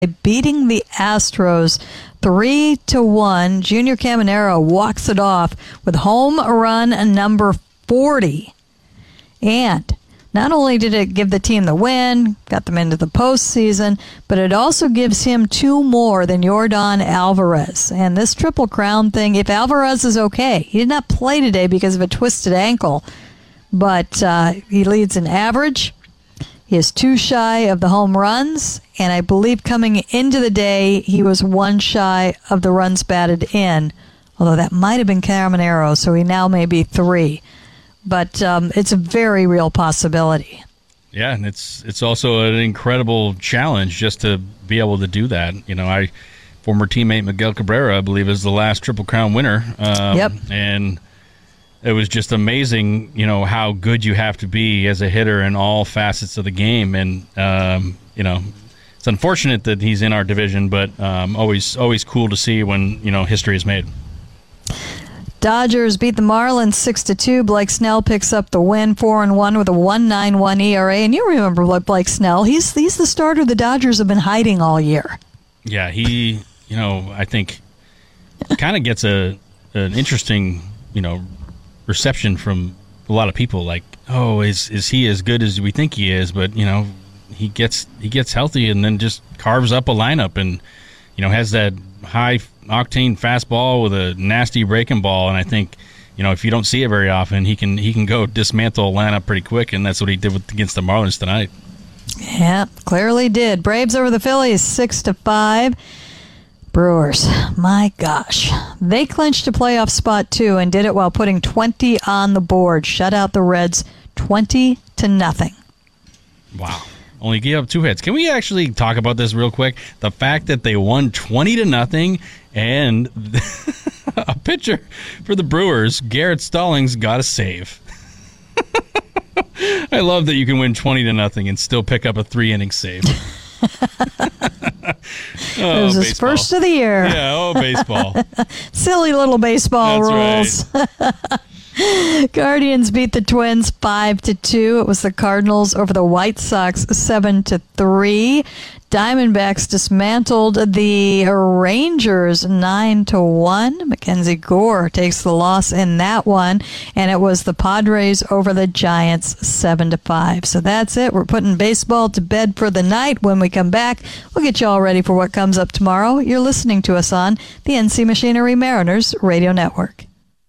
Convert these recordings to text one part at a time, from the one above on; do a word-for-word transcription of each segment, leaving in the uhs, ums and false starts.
beating the Astros three to one. Junior Caminero walks it off with home run number forty. And not only did it give the team the win, got them into the postseason, but it also gives him two more than Yordan Alvarez. And this Triple Crown thing, if Alvarez is okay, he did not play today because of a twisted ankle, but uh, he leads in average. He is two shy of the home runs, and I believe coming into the day, he was one shy of the runs batted in, although that might have been Caminero, so he now may be three. But um, it's a very real possibility. Yeah, and it's it's also an incredible challenge just to be able to do that. You know, I former teammate Miguel Cabrera, I believe, is the last Triple Crown winner. Um, yep. And it was just amazing, you know, how good you have to be as a hitter in all facets of the game. And, um, you know, it's unfortunate that he's in our division, but um, always always cool to see when, you know, history is made. Dodgers beat the Marlins six to two. Blake Snell picks up the win, four and one with a one point nine one E R A. And you remember Blake Snell. He's he's the starter the Dodgers have been hiding all year. Yeah, he, you know, I think kind of gets a an interesting, you know, reception from a lot of people. Like, oh, is is he as good as we think he is? But, you know, he gets he gets healthy and then just carves up a lineup and, you know, has that high octane fastball with a nasty breaking ball, and I think, you know, if you don't see it very often, he can he can go dismantle a lineup pretty quick, and that's what he did with, against the Marlins tonight. Yeah, clearly did. Braves over the Phillies six to five. Brewers, my gosh, they clinched a playoff spot too, and did it while putting twenty on the board. Shut out the Reds twenty to nothing. Wow. Only gave up two hits. Can we actually talk about this real quick? The fact that they won twenty to nothing, and a pitcher for the Brewers, Garrett Stallings, got a save. I love that you can win twenty to nothing and still pick up a three-inning save. Oh, it was his baseball. First of the year. Yeah, oh, baseball. Silly little baseball That's rules. Right. Guardians beat the Twins five to two. It was the Cardinals over the White Sox seven to three. Diamondbacks dismantled the Rangers nine to one. Mackenzie Gore takes the loss in that one, and it was the Padres over the Giants seven to five. So that's it. We're putting baseball to bed for the night. When we come back, we'll get you all ready for what comes up tomorrow. You're listening to us on the N C Machinery Mariners Radio Network.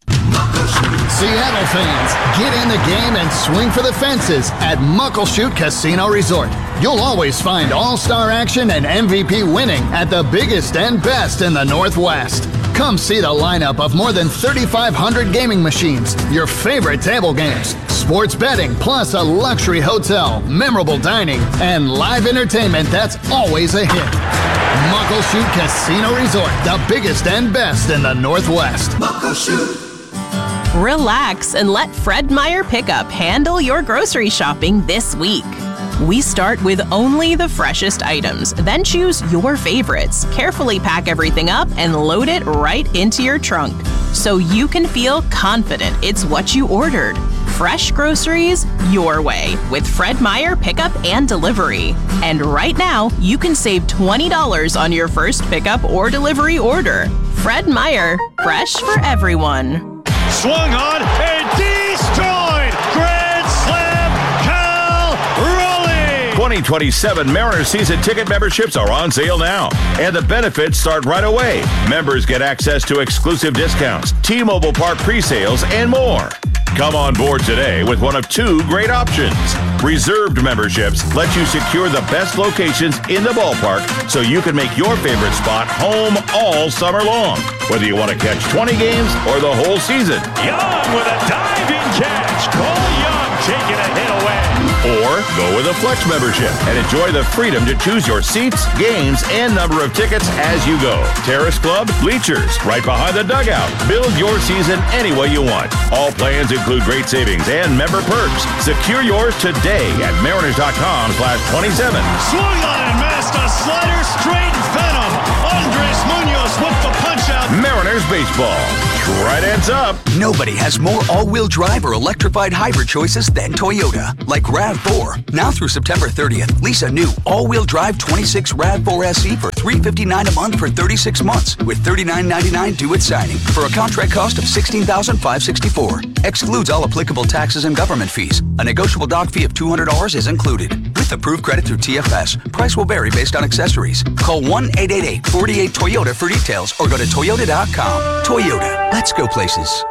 Seattle fans, get in the game and swing for the fences at Muckleshoot Casino Resort. You'll always find all-star action and M V P winning at the biggest and best in the Northwest. Come see the lineup of more than thirty-five hundred gaming machines, your favorite table games, sports betting, plus a luxury hotel, memorable dining, and live entertainment that's always a hit. Muckleshoot Casino Resort, the biggest and best in the Northwest. Muckleshoot. Relax and let Fred Meyer Pickup handle your grocery shopping this week. We start with only the freshest items, then choose your favorites, carefully pack everything up, and load it right into your trunk so you can feel confident it's what you ordered. Fresh groceries your way with Fred Meyer Pickup and Delivery. And right now, you can save twenty dollars on your first pickup or delivery order. Fred Meyer, fresh for everyone. Swung on and destroyed! Grand Slam, Cal Raleigh! twenty twenty-seven Mariners season ticket memberships are on sale now, and the benefits start right away. Members get access to exclusive discounts, T-Mobile Park pre-sales, and more. Come on board today with one of two great options. Reserved memberships let you secure the best locations in the ballpark so you can make your favorite spot home all summer long. Whether you want to catch twenty games or the whole season. Young with a diving catch. Cole Young taking a hit away. Or go with a Flex membership and enjoy the freedom to choose your seats, games, and number of tickets as you go. Terrace Club, bleachers, right behind the dugout. Build your season any way you want. All plans include great savings and member perks. Secure yours today at mariners.com slash 27. Swung on and missed a slider straight venom. Andres Munoz with the punch out. Mariners baseball. Right ends up. Nobody has more all-wheel drive or electrified hybrid choices than Toyota. Like RAV four. Now through September thirtieth, lease a new all-wheel drive twenty-six RAV four S E for three hundred fifty-nine dollars a month for thirty-six months with thirty-nine ninety-nine due at signing for a contract cost of sixteen thousand five hundred sixty-four dollars. Excludes all applicable taxes and government fees. A negotiable doc fee of two hundred dollars is included. With approved credit through T F S, price will vary based on accessories. Call one eight eight eight, four eight Toyota for details or go to toyota dot com. Toyota, let's go places.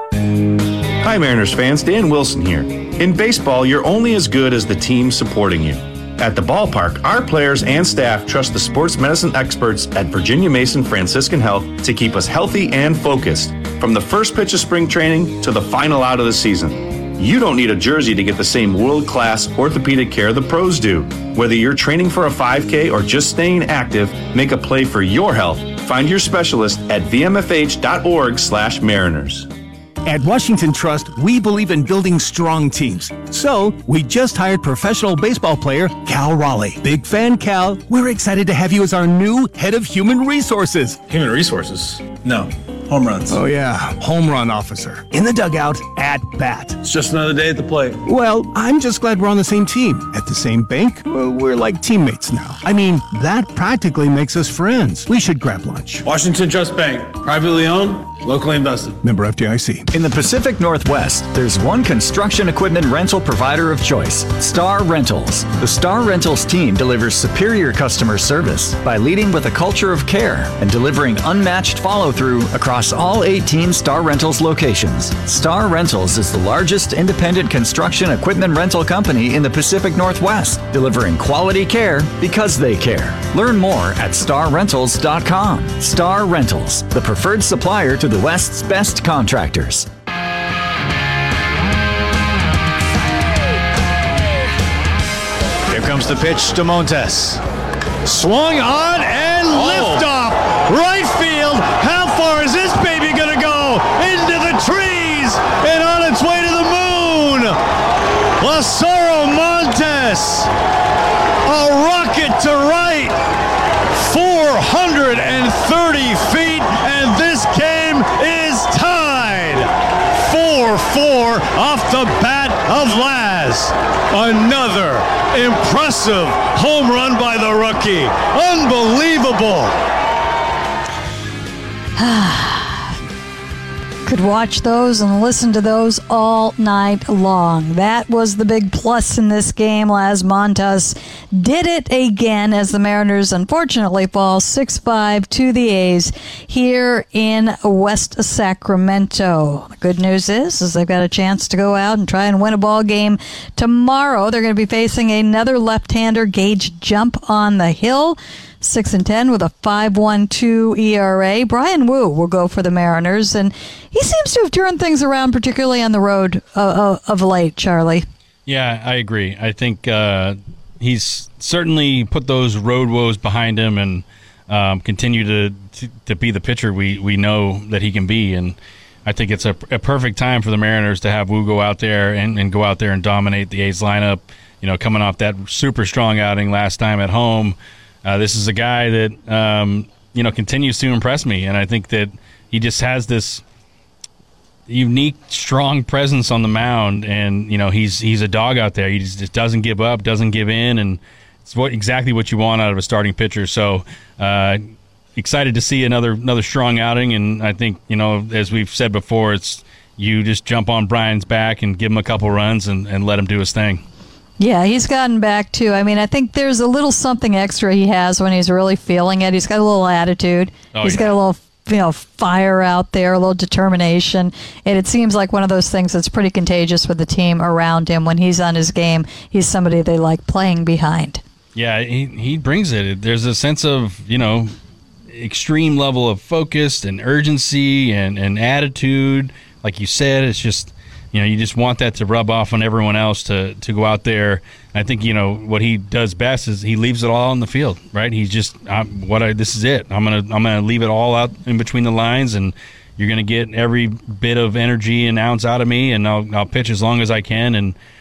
Hi Mariners fans, Dan Wilson here. In baseball, you're only as good as the team supporting you. At the ballpark, our players and staff trust the sports medicine experts at Virginia Mason Franciscan Health to keep us healthy and focused, from the first pitch of spring training to the final out of the season. You don't need a jersey to get the same world-class orthopedic care the pros do. Whether you're training for a five K or just staying active, make a play for your health. Find your specialist at v m f h dot org slash mariners. At Washington Trust, we believe in building strong teams. So, we just hired professional baseball player Cal Raleigh. Big fan, Cal. We're excited to have you as our new head of human resources. Human resources? No. Home runs. Oh, yeah. Home run officer. In the dugout, at bat. It's just another day at the plate. Well, I'm just glad we're on the same team. At the same bank, well, we're like teammates now. I mean, that practically makes us friends. We should grab lunch. Washington Trust Bank. Privately owned, locally invested. Member F D I C. In the Pacific Northwest, there's one construction equipment rental provider of choice, Star Rentals. The Star Rentals team delivers superior customer service by leading with a culture of care and delivering unmatched follow-through across all eighteen Star Rentals locations. Star Rentals is the largest independent construction equipment rental company in the Pacific Northwest, delivering quality care because they care. Learn more at star rentals dot com. Star Rentals, the preferred supplier to the West's best contractors. Here comes the pitch to Montes. Swung on and oh. liftoff. Right field. How far is this baby going to go? Into the trees and on its way to the moon. Lazaro Montes. A rocket to right. four hundred thirty feet, and this game is tied. four four off the bat of Laz. Another impressive home run by the rookie. Unbelievable. Could watch those and listen to those all night long. That was the big plus in this game. Laz Montes did it again as the Mariners unfortunately fall six five to the A's here in West Sacramento. The good news is, is they've got a chance to go out and try and win a ball game tomorrow. They're going to be facing another left-hander, Gage Jump on the hill. six and ten with a five point one two E R A. Brian Wu will go for the Mariners, and he seems to have turned things around, particularly on the road uh, of late, Charlie. Yeah, I agree. I think uh, he's certainly put those road woes behind him and um, continue to, to to be the pitcher we, we know that he can be. And I think it's a, a perfect time for the Mariners to have Wu go out there and, and go out there and dominate the A's lineup. You know, coming off that super strong outing last time at home. Uh, this is a guy that, um, you know, continues to impress me, and I think that he just has this unique, strong presence on the mound, and, you know, he's he's a dog out there. He just, just doesn't give up, doesn't give in, and it's what exactly what you want out of a starting pitcher. So uh, excited to see another another strong outing, and I think, you know, as we've said before, it's you just jump on Brian's back and give him a couple runs and, and let him do his thing. Yeah, he's gotten back too. I mean, I think there's a little something extra he has when he's really feeling it. He's got a little attitude. Oh, he's yeah. got a little, you know, fire out there, a little determination. And it seems like one of those things that's pretty contagious with the team around him. When he's on his game, he's somebody they like playing behind. Yeah, he he brings it. There's a sense of, you know, extreme level of focus and urgency and, and attitude. Like you said, it's just, you know, you just want that to rub off on everyone else to, to go out there. I think, you know, what he does best is he leaves it all on the field, right? He's just, I'm, what I, this is it. I'm gonna I'm gonna leave it all out in between the lines, and you're gonna get every bit of energy and ounce out of me, and I'll I'll pitch as long as I can, and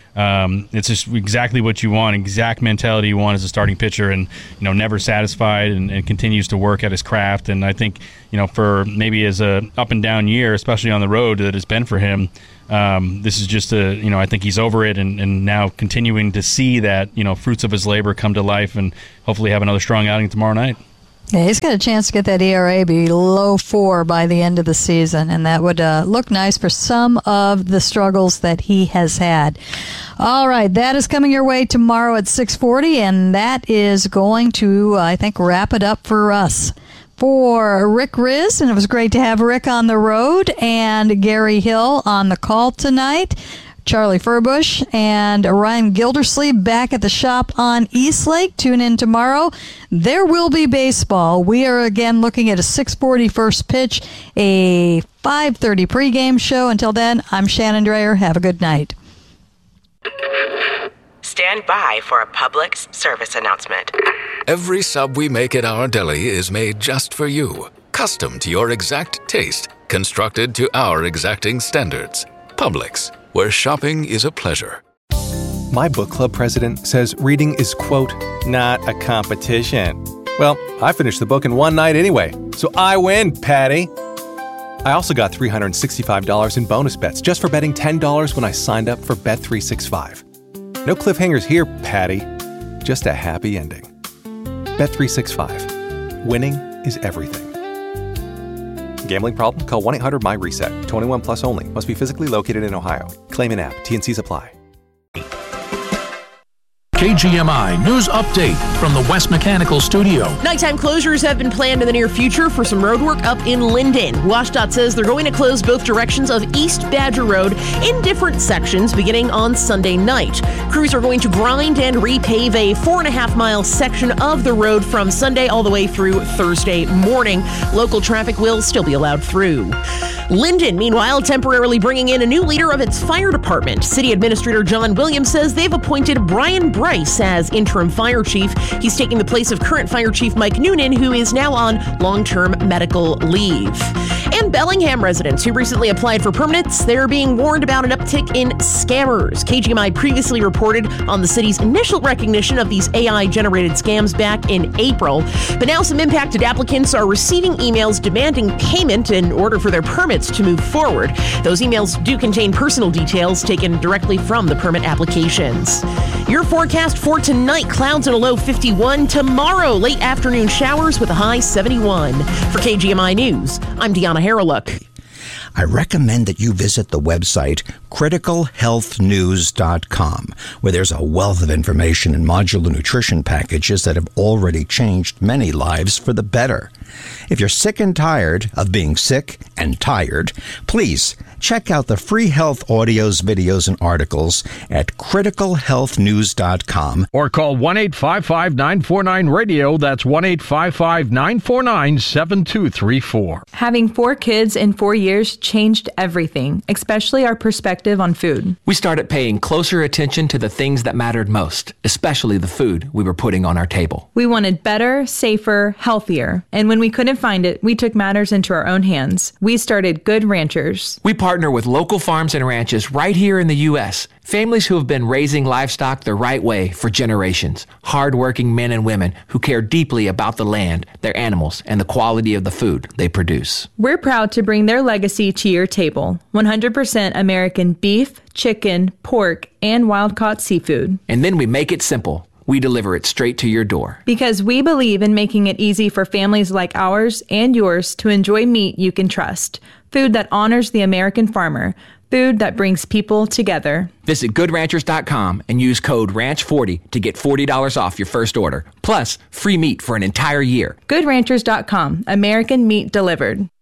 Um, it's just exactly what you want, exact mentality you want as a starting pitcher, and you know, never satisfied, and, and continues to work at his craft. And I think, you know, for maybe as a up and down year, especially on the road that it's been for him, um, this is just a, you know, I think he's over it, and, and now continuing to see that, you know, fruits of his labor come to life, and hopefully have another strong outing tomorrow night. Yeah, he's got a chance to get that E R A below four by the end of the season, and that would uh, look nice for some of the struggles that he has had. All right, that is coming your way tomorrow at six forty, and that is going to, I think, wrap it up for us. For Rick Riz, and it was great to have Rick on the road, and Gary Hill on the call tonight. Charlie Furbush and Ryan Gildersleeve back at the shop on Eastlake. Tune in tomorrow. There will be baseball. We are again looking at a six forty first pitch, a five thirty pregame show. Until then, I'm Shannon Dreyer. Have a good night. Stand by for a public service announcement. Every sub we make at our deli is made just for you, custom to your exact taste, constructed to our exacting standards. Publix, where shopping is a pleasure. My book club president says reading is, quote, not a competition. Well, I finished the book in one night anyway, so I win, Patty. I also got three hundred sixty-five dollars in bonus bets just for betting ten dollars when I signed up for Bet three sixty-five. No cliffhangers here, Patty. Just a happy ending. Bet three sixty-five. Winning is everything. Gambling problem? Call one eight hundred M Y reset. twenty-one plus only. Must be physically located in Ohio. Claim in app. T N Cs apply. K G M I News Update from the West Mechanical Studio. Nighttime closures have been planned in the near future for some road work up in Linden. WashDOT says they're going to close both directions of East Badger Road in different sections beginning on Sunday night. Crews are going to grind and repave a four and a half mile section of the road from Sunday all the way through Thursday morning. Local traffic will still be allowed through. Linden, meanwhile, temporarily bringing in a new leader of its fire department. City Administrator John Williams says they've appointed Brian Bryce as interim fire chief. He's taking the place of current fire chief Mike Noonan, who is now on long-term medical leave. And Bellingham residents who recently applied for permits, they're being warned about an uptick in scammers. K G M I previously reported on the city's initial recognition of these A I-generated scams back in April. But now some impacted applicants are receiving emails demanding payment in order for their permits to move forward. Those emails do contain personal details taken directly from the permit applications. Your forecast for tonight, clouds and a low fifty-one. Tomorrow, late afternoon showers with a high seventy-one. For K G M I News, I'm Deanna Harreluk. I recommend that you visit the website critical health news dot com, where there's a wealth of information and modular nutrition packages that have already changed many lives for the better. If you're sick and tired of being sick and tired, please check out the free health audios, videos, and articles at critical health news dot com. Or call one eight five five, nine four nine, radio. That's one eight five five, nine four nine, seven two three four. Having four kids in four years changed everything, especially our perspective on food. We started paying closer attention to the things that mattered most, especially the food we were putting on our table. We wanted better, safer, healthier. And when we couldn't find it, we took matters into our own hands. We started Good Ranchers. We partner with local farms and ranches right here in the U S Families who have been raising livestock the right way for generations. Hard-working men and women who care deeply about the land, their animals, and the quality of the food they produce. We're proud to bring their legacy to your table. one hundred percent American beef, chicken, pork, and wild-caught seafood. And then we make it simple. We deliver it straight to your door. Because we believe in making it easy for families like ours and yours to enjoy meat you can trust. Food that honors the American farmer. Food that brings people together. Visit good ranchers dot com and use code ranch forty to get forty dollars off your first order. Plus, free meat for an entire year. good ranchers dot com. American meat delivered.